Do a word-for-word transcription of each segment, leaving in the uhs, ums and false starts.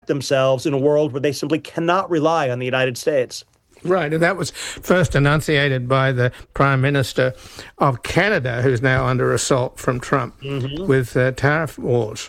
themselves in a world where they simply cannot rely on the United States. Right, and that was first enunciated by the Prime Minister of Canada, who's now under assault from Trump mm-hmm. with uh, tariff wars.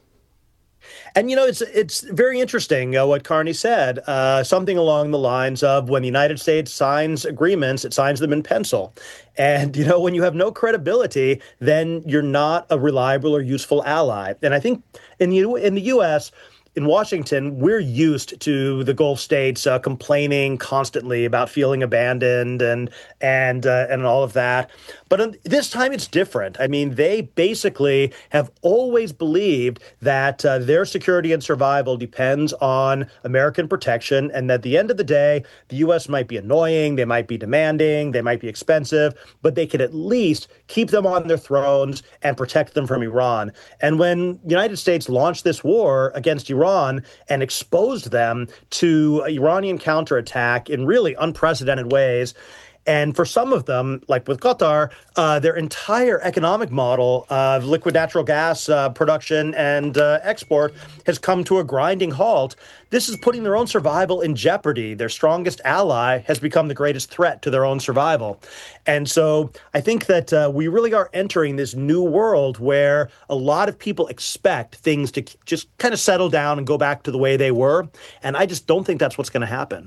And, you know, it's it's very interesting uh, what Carney said, uh, something along the lines of when the United States signs agreements, it signs them in pencil. And, you know, when you have no credibility, then you're not a reliable or useful ally. And I think in the, in the U S, in Washington, we're used to the Gulf states uh, complaining constantly about feeling abandoned and and uh, and all of that. But this time it's different. I mean, they basically have always believed that uh, their security and survival depends on American protection, and at the end of the day, the U S might be annoying, they might be demanding, they might be expensive, but they can at least keep them on their thrones and protect them from Iran. And when the United States launched this war against Iran and exposed them to Iranian counterattack in really unprecedented ways, and for some of them, like with Qatar, uh, their entire economic model of liquid natural gas uh, production and uh, export has come to a grinding halt. This is putting their own survival in jeopardy. Their strongest ally has become the greatest threat to their own survival. And so I think that uh, we really are entering this new world where a lot of people expect things to just kind of settle down and go back to the way they were. And I just don't think that's what's going to happen.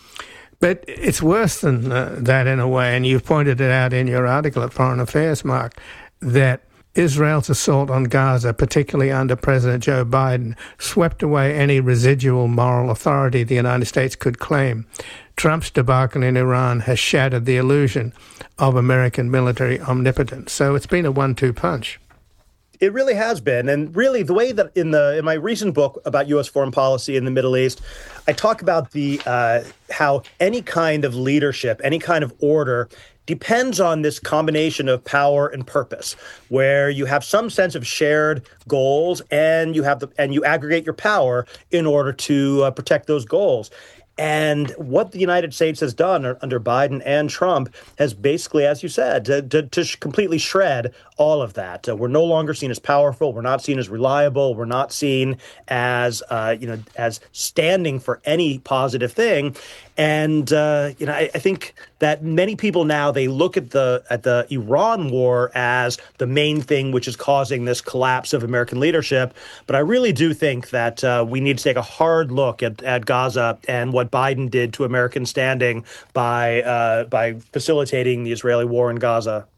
But it's worse than uh, that in a way, and you've pointed it out in your article at Foreign Affairs, Mark, that Israel's assault on Gaza, particularly under President Joe Biden, swept away any residual moral authority the United States could claim. Trump's debacle in Iran has shattered the illusion of American military omnipotence. So it's been a one two punch. It really has been. And really, the way that in the in my recent book about U S foreign policy in the Middle East, I talk about the uh, how any kind of leadership, any kind of order depends on this combination of power and purpose, where you have some sense of shared goals and you have the and you aggregate your power in order to uh, protect those goals. And what the United States has done under Biden and Trump has basically, as you said, to, to, to completely shred all of that. Uh, we're no longer seen as powerful. We're not seen as reliable. We're not seen as, uh, you know, as standing for any positive thing. And, uh, you know, I, I think that many people now, they look at the at the Iran war as the main thing which is causing this collapse of American leadership. But I really do think that uh, we need to take a hard look at, at Gaza and what Biden did to American standing by uh, by facilitating the Israeli war in Gaza.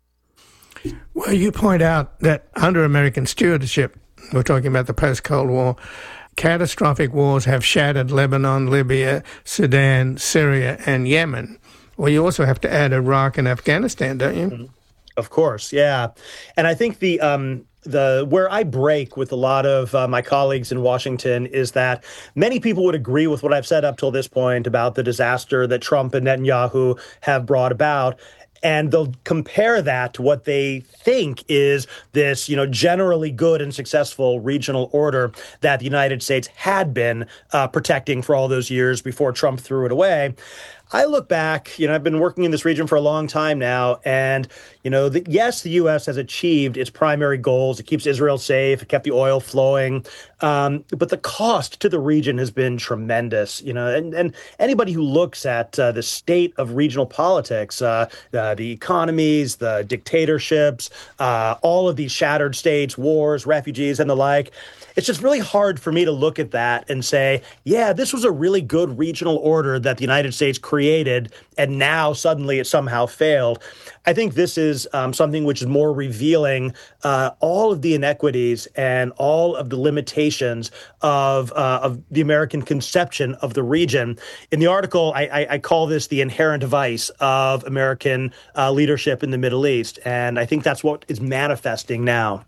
Well, you point out that under American stewardship, we're talking about the post-Cold War, catastrophic wars have shattered Lebanon, Libya, Sudan, Syria, and Yemen. Well, you also have to add Iraq and Afghanistan, don't you? Of course, yeah. And I think the um, the where I break with a lot of uh, my colleagues in Washington is that many people would agree with what I've said up till this point about the disaster that Trump and Netanyahu have brought about. And they'll compare that to what they think is this, you know, generally good and successful regional order that the United States had been uh, protecting for all those years before Trump threw it away. I look back, you know, I've been working in this region for a long time now, and, you know, the, yes, the U S has achieved its primary goals. It keeps Israel safe. It kept the oil flowing. Um, but the cost to the region has been tremendous, you know, and, and anybody who looks at uh, the state of regional politics, uh, uh, the economies, the dictatorships, uh, all of these shattered states, wars, refugees, and the like, it's just really hard for me to look at that and say, yeah, this was a really good regional order that the United States created, and now suddenly it somehow failed. I think this is um, something which is more revealing uh, all of the inequities and all of the limitations of uh, of the American conception of the region. In the article, I, I, I call this the inherent vice of American uh, leadership in the Middle East, and I think that's what is manifesting now.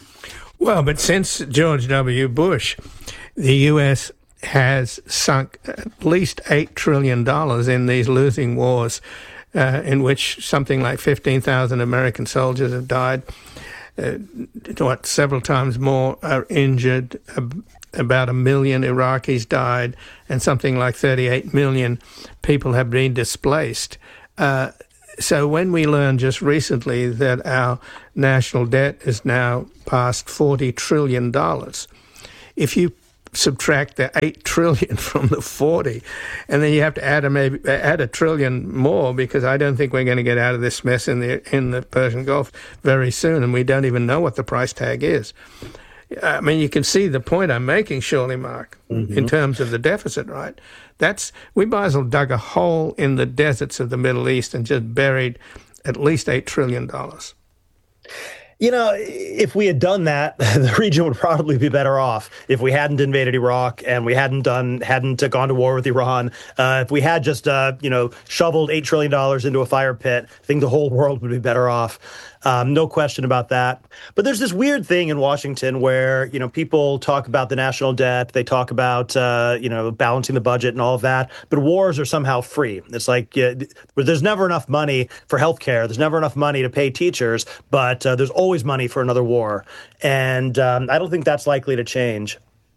Well, but since George W. Bush, the U S has sunk at least eight trillion dollars in these losing wars, uh, in which something like fifteen thousand American soldiers have died. Uh, what, several times more are injured. Uh, about a million Iraqis died, and something like thirty-eight million people have been displaced. Uh, So when we learned just recently that our national debt is now past forty trillion dollars, if you subtract the eight trillion from the forty, and then you have to add a maybe add a trillion more, because I don't think we're going to get out of this mess in the in the Persian Gulf very soon, and we don't even know what the price tag is. I mean, you can see the point I'm making, surely, Mark, mm-hmm. in terms of the deficit, right? That's we might as well dug a hole in the deserts of the Middle East and just buried at least eight trillion dollars. You know, if we had done that, the region would probably be better off. If we hadn't invaded Iraq and we hadn't done, hadn't gone to war with Iran, uh, if we had just, uh, you know, shoveled eight trillion dollars into a fire pit, I think the whole world would be better off. Um, no question about that. But there's this weird thing in Washington where, you know, people talk about the national debt. They talk about, uh, you know, balancing the budget and all of that. But wars are somehow free. It's like uh, there's never enough money for healthcare. There's never enough money to pay teachers. But uh, there's always money for another war. And um, I don't think that's likely to change.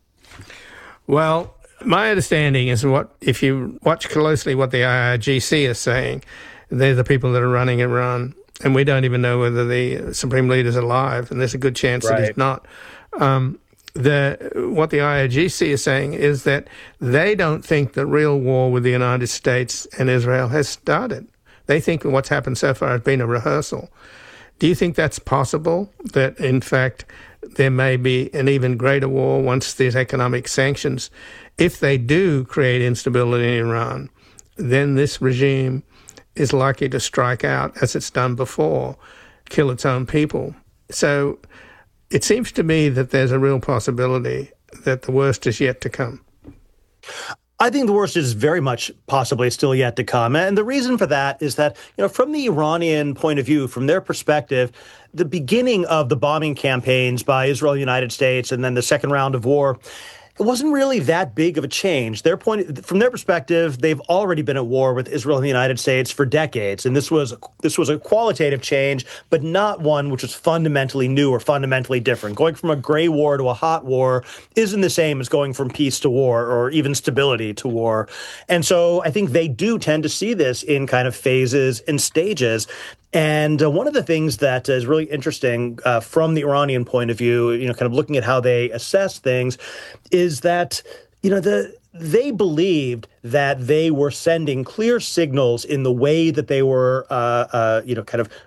Well, my understanding is what if you watch closely what the I R G C is saying, they're the people that are running Iran. And we don't even know whether the Supreme Leader is alive, and there's a good chance right. that he's not. Um, the what the I R G C is saying is that they don't think the real war with the United States and Israel has started. They think what's happened so far has been a rehearsal. Do you think that's possible, that in fact there may be an even greater war once these economic sanctions, if they do create instability in Iran, then this regime is likely to strike out, as it's done before, kill its own people? So it seems to me that there's a real possibility that the worst is yet to come. I think the worst is very much possibly still yet to come. And the reason for that is that, you know, from the Iranian point of view, from their perspective, the beginning of the bombing campaigns by Israel and the United States and then the second round of war, it wasn't really that big of a change. Their point, from their perspective, they've already been at war with Israel and the United States for decades, and this was this was a qualitative change, but not one which was fundamentally new or fundamentally different. Going from a gray war to a hot war isn't the same as going from peace to war or even stability to war. And so I think they do tend to see this in kind of phases and stages. And uh, one of the things that is really interesting uh, from the Iranian point of view, you know, kind of looking at how they assess things, is that, you know, the they believed that they were sending clear signals in the way that they were, uh, uh, you know, kind of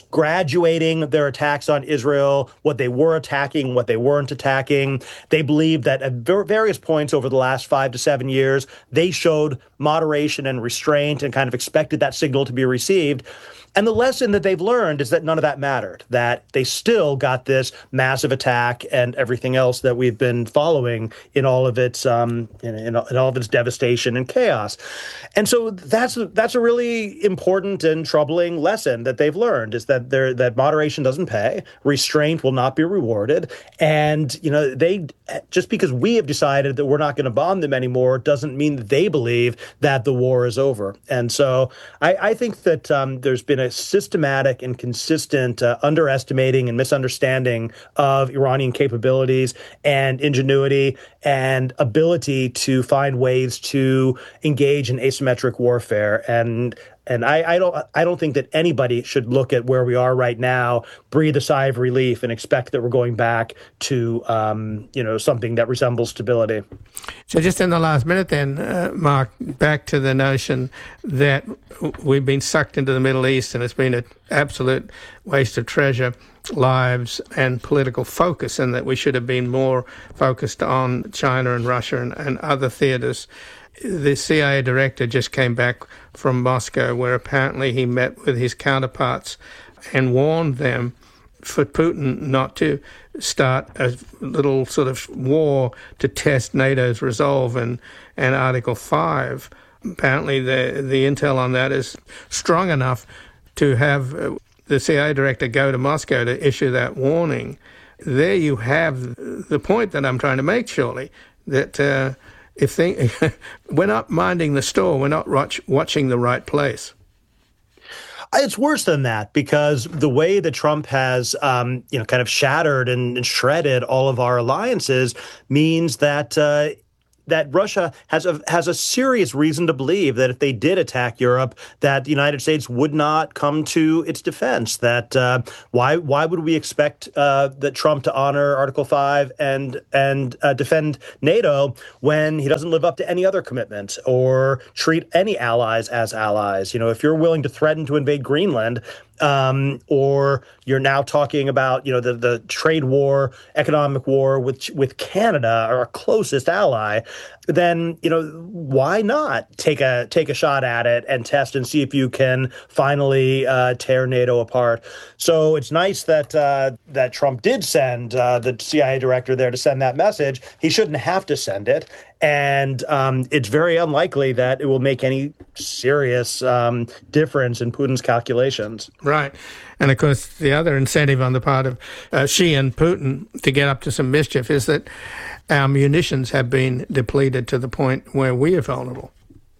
graduating their attacks on Israel, what they were attacking, what they weren't attacking. They believed that at various points over the last five to seven years, they showed moderation and restraint and kind of expected that signal to be received. And the lesson that they've learned is that none of that mattered, that they still got this massive attack and everything else that we've been following in all of its um, in, in, in all of its devastation and chaos. And so that's that's a really important and troubling lesson that they've learned, is that there that moderation doesn't pay, restraint will not be rewarded, and you know they just because we have decided that we're not going to bomb them anymore doesn't mean that they believe that the war is over. And so I, I think that um, there's been a systematic and consistent uh, underestimating and misunderstanding of Iranian capabilities and ingenuity and ability to find ways to engage in asymmetric warfare. And And I, I don't I don't think that anybody should look at where we are right now, breathe a sigh of relief, and expect that we're going back to um, you know something that resembles stability. So just in the last minute then, uh, Mark, back to the notion that we've been sucked into the Middle East and it's been an absolute waste of treasure, lives, and political focus, and that we should have been more focused on China and Russia and, and other theaters. The C I A director just came back from Moscow, where apparently he met with his counterparts and warned them for Putin not to start a little sort of war to test NATO's resolve and, and Article five. Apparently the, the intel on that is strong enough to have the C I A director go to Moscow to issue that warning. There you have the point that I'm trying to make, surely, that... Uh, If they, we're not minding the store, we're not watch, watching the right place. It's worse than that, because the way that Trump has, um, you know, kind of shattered and, and shredded all of our alliances means that uh, that Russia has a has a serious reason to believe that if they did attack Europe, that the United States would not come to its defense. That uh, why why would we expect uh, that Trump to honor Article Five and and uh, defend NATO when he doesn't live up to any other commitment or treat any allies as allies? You know, if you're willing to threaten to invade Greenland, Um, or you're now talking about, you know, the, the trade war, economic war with with Canada, our closest ally, then, you know, why not take a take a shot at it and test and see if you can finally uh, tear NATO apart? So it's nice that uh, that Trump did send uh, the C I A director there to send that message. He shouldn't have to send it. And um, it's very unlikely that it will make any serious um, difference in Putin's calculations. Right. And, of course, the other incentive on the part of uh, Xi and Putin to get up to some mischief is that our munitions have been depleted to the point where we are vulnerable.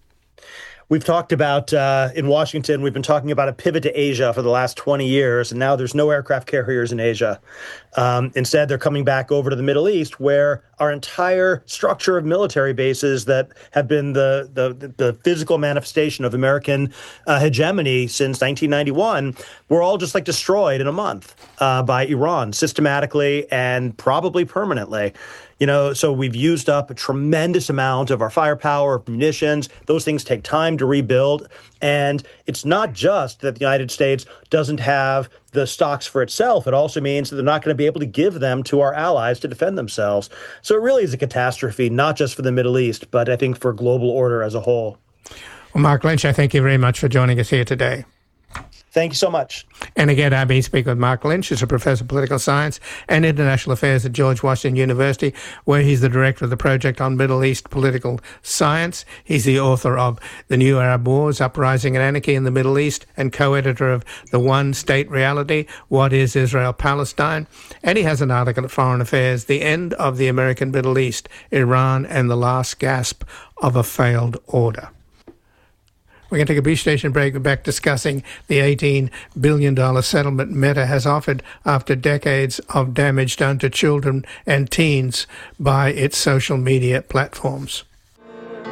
We've talked about, uh, in Washington, we've been talking about a pivot to Asia for the last twenty years, and now there's no aircraft carriers in Asia. Um, instead, they're coming back over to the Middle East, where our entire structure of military bases that have been the the, the physical manifestation of American uh, hegemony since nineteen ninety-one were all just like destroyed in a month uh, by Iran, systematically and probably permanently. You know, so we've used up a tremendous amount of our firepower, of munitions. Those things take time to rebuild. And it's not just that the United States doesn't have the stocks for itself. It also means that they're not going to be able to give them to our allies to defend themselves. So it really is a catastrophe, not just for the Middle East, but I think for global order as a whole. Well, Mark Lynch, I thank you very much for joining us here today. Thank you so much. And again, I've been speaking with Mark Lynch, who's a professor of political science and international affairs at George Washington University, where he's the director of the Project on Middle East Political Science. He's the author of The New Arab Wars, Uprising and Anarchy in the Middle East, and co-editor of The One State Reality, What is Israel-Palestine? And he has an article at Foreign Affairs, The End of the American Middle East, Iran and the Last Gasp of a Failed Order. We're going to take a brief station break. We're back discussing the eighteen billion dollars settlement Meta has offered after decades of damage done to children and teens by its social media platforms.